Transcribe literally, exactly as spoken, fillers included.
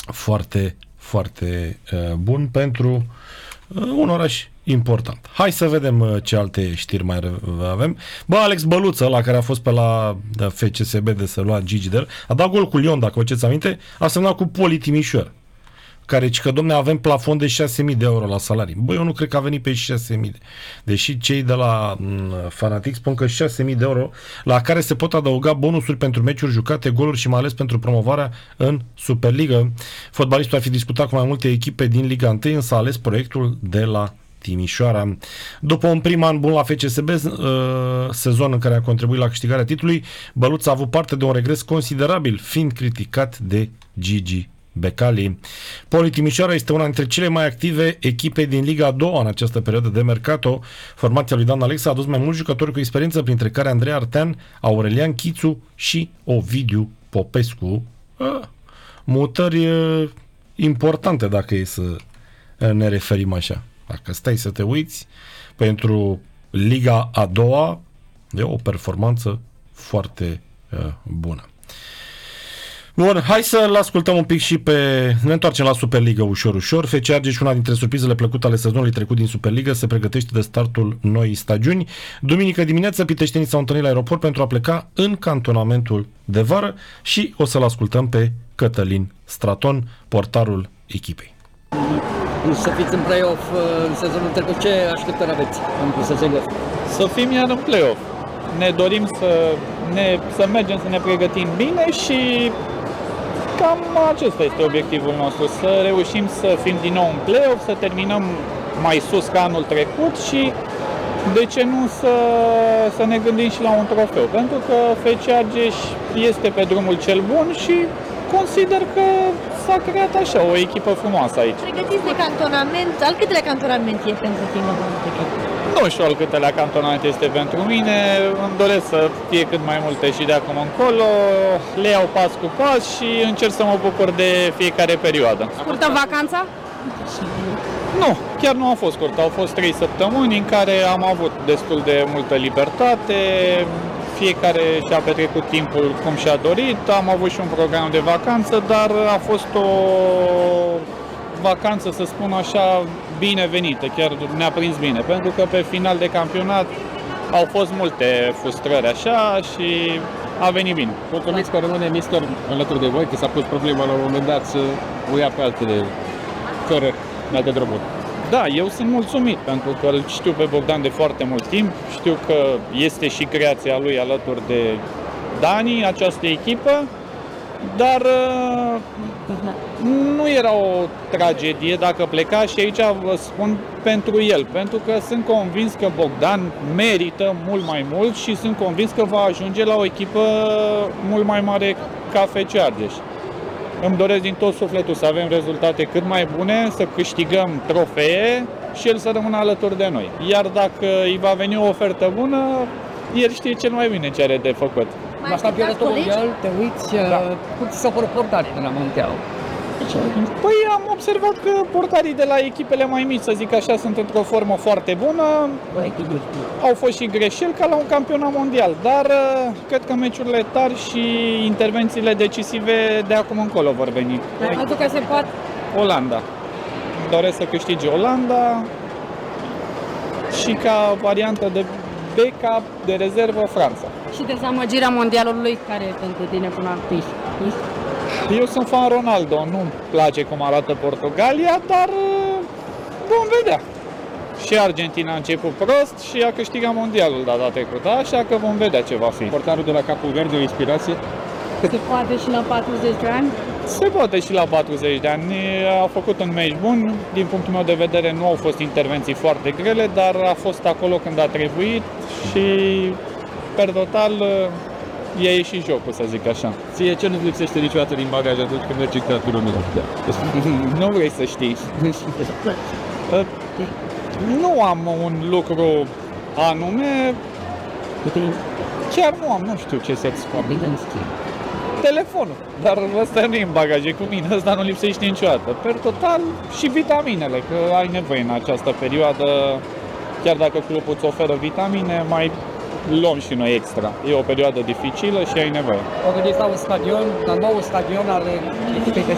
foarte, foarte uh, bun pentru uh, un oraș important. Hai să vedem uh, ce alte știri mai avem. Bă, Alex Băluță, la care a fost pe la F C S B de să lua Gigi de el, a dat gol cu Lyon, dacă vă ceți aminte, a semnat cu Poli Timișoara, care zice că, domne, avem plafon de șase mii de euro la salarii. Băi, eu nu cred că a venit pe șase mii. Deși cei de la m, Fanatic spun că șase mii de euro, la care se pot adăuga bonusuri pentru meciuri jucate, goluri și mai ales pentru promovarea în Superligă. Fotbalistul ar fi disputat cu mai multe echipe din Liga unu, însă a ales proiectul de la Timișoara. După un prim an bun la F C S B, sezon în care a contribuit la câștigarea titlului, Băluț a avut parte de un regres considerabil, fiind criticat de Gigi Becali. Poli Timișoara este una dintre cele mai active echipe din Liga a doua în această perioadă de mercato. Formația lui Dan Alexa a adus mai mulți jucători cu experiență, printre care Andrei Artean, Aurelian Chițu și Ovidiu Popescu. Mutări importante, dacă e să ne referim așa. Dacă stai să te uiți, pentru Liga a doua e o performanță foarte uh, bună. Bun, hai să-l ascultăm un pic și pe... Ne întoarcem la Superliga ușor, ușor. F C Argeș, una dintre surprizele plăcute ale sezonului trecut din Superliga, se pregătește de startul noii stagiuni. Duminică dimineața, piteștenii s-au întâlnit la aeroport pentru a pleca în cantonamentul de vară și o să-l ascultăm pe Cătălin Straton, portarul echipei. Să fiți în play-off în sezonul trecut, ce așteptări aveți în sezonul? Să fim iar în play-off. Ne dorim să, ne, să mergem să ne pregătim bine și cam acesta este obiectivul nostru, să reușim să fim din nou în play-off, să terminăm mai sus ca anul trecut și de ce nu să, să ne gândim și la un trofeu, pentru că F C Argeș este pe drumul cel bun și consider că s-a creat așa o echipă frumoasă aici. Pregătiți de cantonament, al câtelea cantonament e pentru tine? Nu știu al câtelea cantonament este pentru mine, îmi doresc să fie cât mai multe și de acum încolo, le iau pas cu pas și încerc să mă bucur de fiecare perioadă. Scurtă vacanța? Nu, chiar nu a fost scurtă, au fost trei săptămâni în care am avut destul de multă libertate, fiecare și-a petrecut timpul cum și-a dorit, am avut și un program de vacanță, dar a fost o vacanță, să spun așa, binevenită, chiar ne-a prins bine, pentru că pe final de campionat au fost multe frustrări așa și a venit bine. Mulțumiți că rămâne mister alături de voi, că s-a pus problema la un moment dat să o ia pe altele, fără alte drumuri. Da, eu sunt mulțumit, pentru că îl știu pe Bogdan de foarte mult timp, știu că este și creația lui alături de Dani, această echipă, dar nu era o tragedie dacă pleca și aici vă spun pentru el, pentru că sunt convins că Bogdan merită mult mai mult și sunt convins că va ajunge la o echipă mult mai mare ca F C Argeș. Îmi doresc din tot sufletul să avem rezultate cât mai bune, să câștigăm trofee și el să rămână alături de noi. Iar dacă îi va veni o ofertă bună, el știe cel mai bine ce are de făcut. La campionatul mondial te uiți, da. Cum ți s-au părut portarii de la mondial? Păi am observat că portarii de la echipele mai mici, să zic așa, sunt într-o formă foarte bună. Au fost și greșeli ca la un campionat mondial, dar cred că meciurile tari și intervențiile decisive de acum încolo vor veni. Pentru că se poate. Olanda. Doresc să câștige Olanda și ca variantă de backup de rezervă Franța. Și dezamăgirea mondialului, care e pentru tine până acum? Eu sunt fan Ronaldo, nu-mi place cum arată Portugalia, dar vom vedea. Și Argentina a început prost și a câștigat mondialul data trecută, așa că vom vedea ce va fi. Portarul de la Capul Verde, o inspirație? Se poate și la patruzeci de ani? Se poate și la patruzeci de ani. A făcut un meci bun, din punctul meu de vedere nu au fost intervenții foarte grele, dar a fost acolo când a trebuit și per total i-a ieșit jocul, să zic așa. Ție ce nu-ți lipsește niciodată din bagaj atunci când mergi în turul? Nu vrei să știi. Nu am un lucru anume. Chiar nu am, nu știu ce să-ți spun. Telefonul, dar ăsta nu e în bagaje cu mine, ăsta nu lipsește niciodată. Per total și vitaminele, că ai nevoie în această perioadă, chiar dacă clubul îți oferă vitamine, mai luăm și noi extra. E o perioadă dificilă și ai nevoie. Organiza un stadion, la nou stadion al echipei de